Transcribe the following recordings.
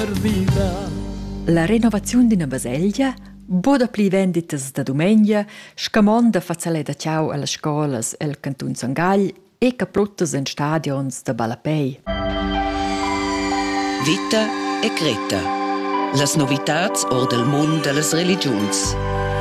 La renovazione d'ina baselgia, boda pli venditas da dumengia, scamonda fazzaleda ciao alle scolas el cantun Sangagl e capluttas en stadions da Balapei. Vita e Creta. Las novitats or del mund de las religiuns.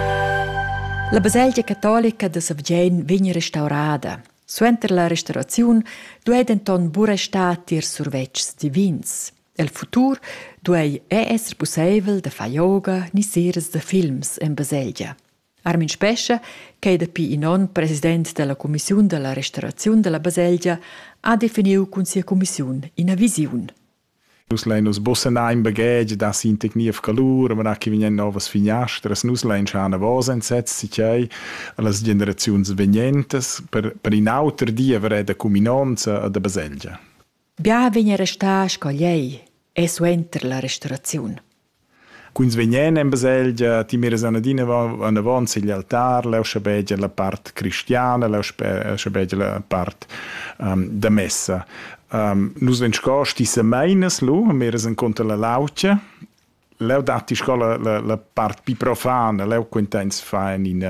La baselgia cattolica de Savgein vegna restaurada. Suenter la restaurazione duei denton burestar tier survetgs divins. El futur duei esser possibel da fa yoga ni series de films en baselgia. Armin Spescha, che da pi inon president della commissione della restaurazione della baselgia, ha definiu con sia commissione in a visione. Nus lein bossena in bagage da sin tecnief calur, ma che vignen novas fignastras, nus lein schana vos entsetzt sich las generaziuns venientes per in auter dia vereda cuminonza da baselgia. Bia vegna resta scogliei e suenter la restaurazione. Quins venien in baselgia, ti miras anadina anavons gli altar, leu schabegia la part cristiana, leu schabegia la part da messa. Nus ven scosti semainas lu, miras en conta la laucia, leu dati scola la part pi profana, leu quintens fa in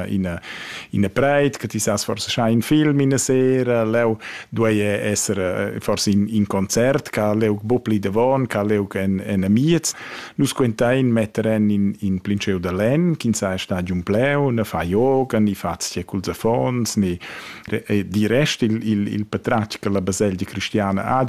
a preit, che ti sas forse scha in film in a sera, leu duei esser forse in concert, ca leu bopli davon, ca leu en amiets. Nus quintain metteren in plinceu de len, kin sa stadium pleu, ne fa yoga, ni fazia culzafons, ni di rest il patratg che la baselgia cristiana ha,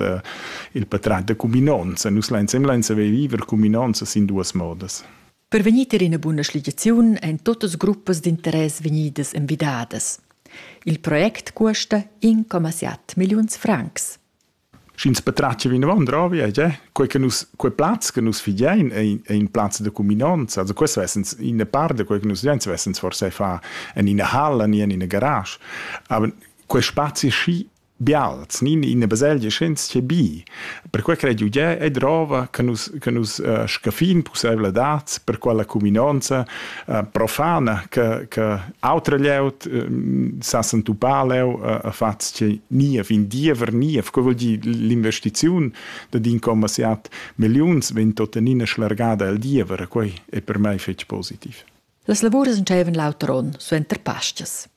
il patratg de cuminonza. Nus len semlenza viver cuminonza in duas modas. Per veniter in a buona sligiaziun en totes gruppas d'interess venidas invidadas. Il project costa 1,7 milions francs. Schins patraccia vina von drovi, quei plaz che nus figien in plaz de cuminonza, also questo essens in a parte quei che nus gens essens forse fa in a hall, ni in a garage. Aber quei spazi schi bialz, ni in a baselgia scens c'è bi. Per cui credo che è drova che nus scafin possibile dats per quella cuminonza profana che altre leut sassen tu paleu a fats che nief in diever nief, che vuol dire l'investizione di 1,7 milions wenn totanina schlargada al diever, quei è per me fetch positiv. Las lavoras encevan lauteron su enter pastas.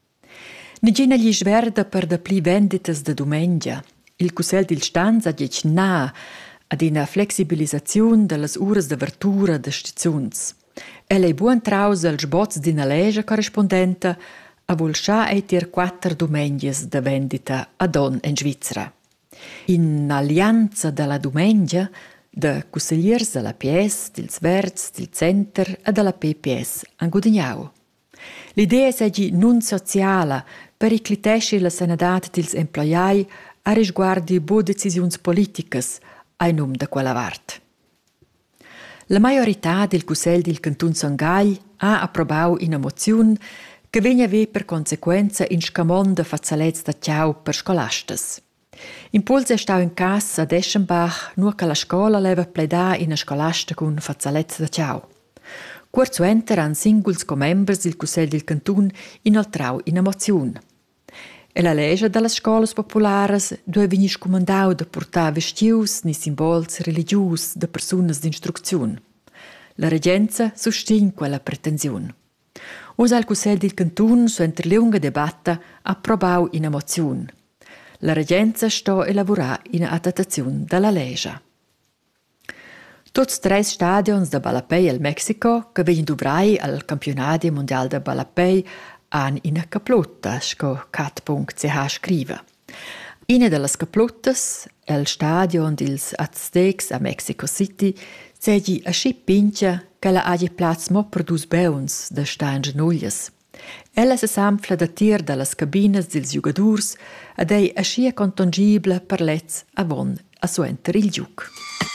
Negina gli sverda per da pli venditas da dumengia. Il Cussel dil Stanz ha dic na ad una flexibilisazione dellas uras de vertura de staziuns. El è buon traus als bots d'ina legia corrispondenta a volscha e tier 4 dumengias da vendita ad on in Svizzera. In allianza della dumengia de Cusseliers della PS, dils Verts, dil Center e della PPS a Gudignau. L'idea è non sociala per iclitesci la senadat dils emploiai a risguardi bo decisiuns politicas ai num da quella vart. La majorità del Cussel del Cantun Sangagl ha approvau in a moziun che vegna ve per consequenza in scamon de fazzalets da ciao per scolastas. Impuls è stau in cas a Eschenbach nur che la scola leva pleda in a scolasta cun fazzalets da ciao. Quarzo enter han singuls comembers del Cussel del Cantun inoltrau in a moziun. E la legge delle scuole popolari deve venire comandata da portare vestius ni simbols religius de personas d'instruzione. La regenza sostiene quella pretensione. Usa il Cussel del Cantun su enter lunga debatta approvau in a moziun. La regenza sto e lavora in adattazione della legge. Tutti 3 stadions da Balapei al Mexico, che vengono duvrai al campionato mondiale da Balapei, han ina caplutta, sco cat.ch scriva. Ina delle capluttas, el stadion dils Aztecs a Mexico City, segi a schi pincha che la agi plaz mo per dus beuns da sta in genuglias. Ella se samfla da tir dallas cabinas dils jugadurs ed ei a schi contongibla per lez avon a suenter il giuc.